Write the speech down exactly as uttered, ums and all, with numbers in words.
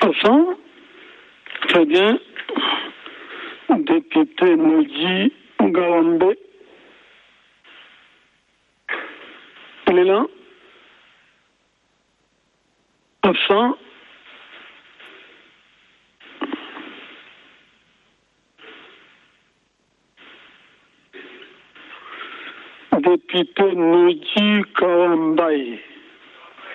Enfin, très bien. Député Noji Ngawambe. Il est là. Enfin, député Noji Kawambaye.